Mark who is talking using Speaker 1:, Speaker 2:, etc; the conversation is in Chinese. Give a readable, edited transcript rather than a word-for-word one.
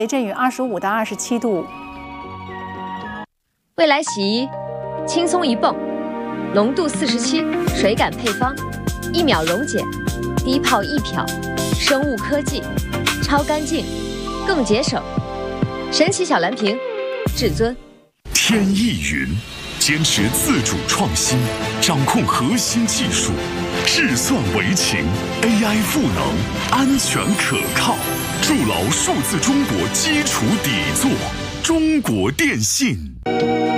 Speaker 1: 阵雨25到27度。
Speaker 2: 未来洗衣，轻松一泵，浓度47，水感配方，1秒溶解，低泡易漂，生物科技，超干净，更节省。神奇小蓝瓶，至尊。
Speaker 3: 天翼云，坚持自主创新，掌控核心技术，智算为情 ，AI 赋能，安全可靠，筑牢数字中国基础底座。中国电信。